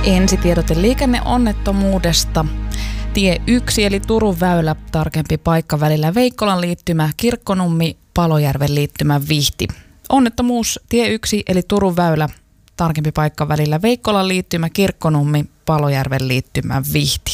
Ensitiedote liikenneonnettomuudesta. Tie 1 eli Turun väylä, tarkempi paikka välillä Veikkolan liittymä, Kirkkonummi, Palojärven liittymä, Vihti. Onnettomuus tie 1 eli Turun väylä, tarkempi paikka välillä Veikkolan liittymä, Kirkkonummi, Palojärven liittymä, Vihti.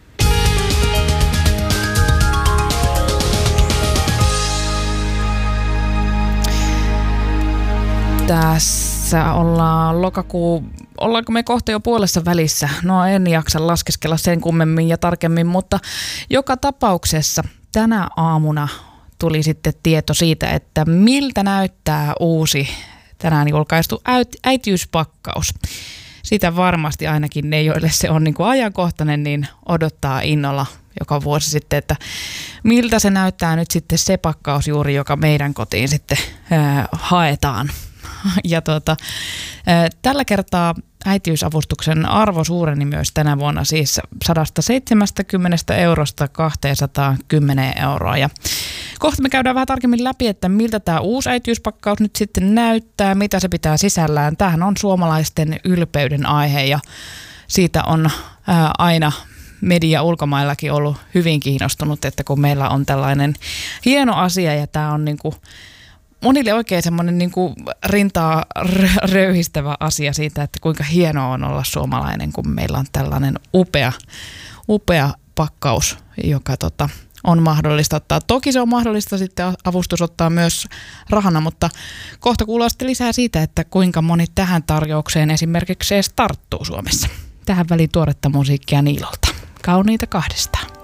Tässä ollaan ollaanko me kohta jo puolessa välissä? No en jaksa laskeskella sen kummemmin ja tarkemmin, mutta joka tapauksessa tänä aamuna tuli sitten tieto siitä, että miltä näyttää uusi tänään julkaistu äitiyspakkaus. Sitä varmasti ainakin ne, joille se on niin kuin ajankohtainen, niin odottaa innolla joka vuosi sitten, että miltä se näyttää nyt sitten se pakkaus juuri, joka meidän kotiin sitten haetaan. Ja tällä kertaa äitiysavustuksen arvo suureni myös tänä vuonna siis 170 eurosta 210 euroa. Ja kohta me käydään vähän tarkemmin läpi, että miltä tämä uusi äitiyspakkaus nyt sitten näyttää, mitä se pitää sisällään. Tämähän on suomalaisten ylpeyden aihe ja siitä on aina media ulkomaillakin ollut hyvin kiinnostunut, että kun meillä on tällainen hieno asia ja tämä on niinku monille oikein semmoinen niin kuin rintaa röyhistävä asia siitä, että kuinka hienoa on olla suomalainen, kun meillä on tällainen upea pakkaus, joka on mahdollista ottaa. Toki se on mahdollista sitten avustus ottaa myös rahana, mutta kohta kuullaan sitten lisää siitä, että kuinka moni tähän tarjoukseen esimerkiksi edes tarttuu Suomessa. Tähän väliin tuoretta musiikkia Niilolta. Kauniita kahdestaan.